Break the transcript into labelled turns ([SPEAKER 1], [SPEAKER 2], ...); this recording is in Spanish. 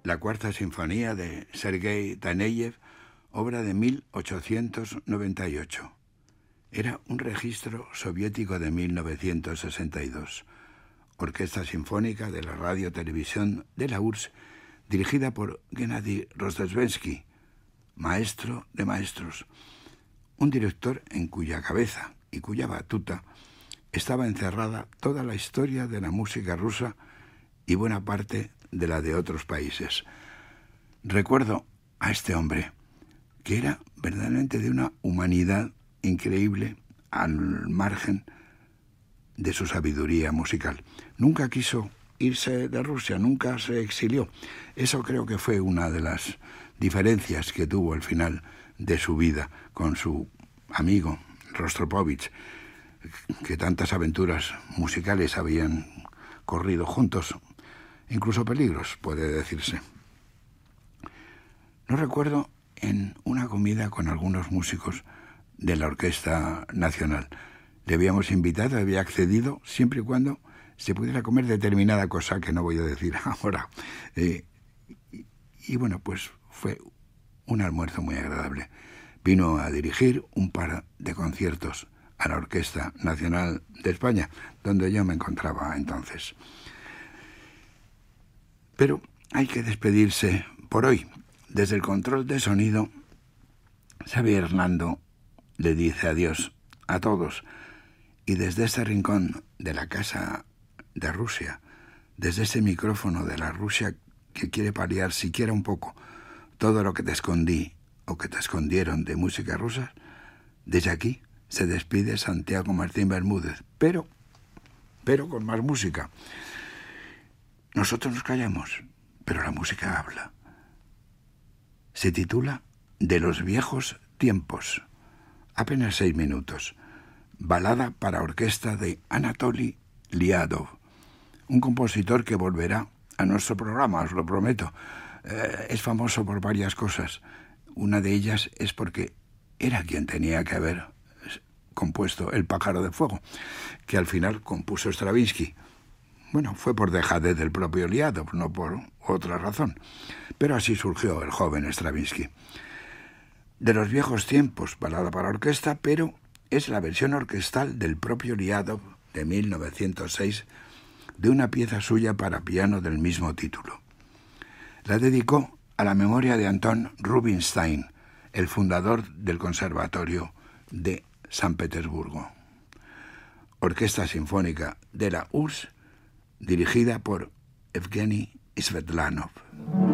[SPEAKER 1] la Cuarta Sinfonía de Sergei Taneyev, obra de 1898. Era un registro soviético de 1962. Orquesta Sinfónica de la Radio-Televisión de la URSS, dirigida por Gennady Rozhdestvensky, maestro de maestros, un director en cuya cabeza y cuya batuta estaba encerrada toda la historia de la música rusa y buena parte de la de otros países. Recuerdo a este hombre, que era verdaderamente de una humanidad increíble al margen de su sabiduría musical. Nunca quiso irse de Rusia, nunca se exilió. Eso creo que fue una de las diferencias que tuvo al final de su vida con su amigo Rostropovich, que tantas aventuras musicales habían corrido juntos, incluso peligros, puede decirse. No recuerdo en una comida con algunos músicos de la Orquesta Nacional. Le habíamos invitado, había accedido, siempre y cuando se pudiera comer determinada cosa que no voy a decir ahora. Y bueno, pues fue un almuerzo muy agradable. Vino a dirigir un par de conciertos a la Orquesta Nacional de España, donde yo me encontraba entonces. Pero hay que despedirse por hoy. Desde el control de sonido, Xavi Hernando le dice adiós a todos. Y desde este rincón de la casa de Rusia, desde ese micrófono de la Rusia que quiere paliar siquiera un poco todo lo que te escondí o que te escondieron de música rusa, desde aquí se despide Santiago Martín Bermúdez, pero con más música. Nosotros nos callamos, pero la música habla. Se titula De los viejos tiempos. Apenas 6 minutos. Balada para orquesta de Anatoly Liadov, un compositor que volverá a nuestro programa, os lo prometo. Es famoso por varias cosas. Una de ellas es porque era quien tenía que haber compuesto El pájaro de fuego, que al final compuso Stravinsky. Bueno, fue por dejadez del propio Liadov, no por otra razón. Pero así surgió el joven Stravinsky. De los viejos tiempos, balada para orquesta, pero es la versión orquestal del propio Liadov de 1906 de una pieza suya para piano del mismo título. La dedicó a la memoria de Anton Rubinstein, el fundador del Conservatorio de San Petersburgo. Orquesta Sinfónica de la URSS, dirigida por Evgeny Svetlanov.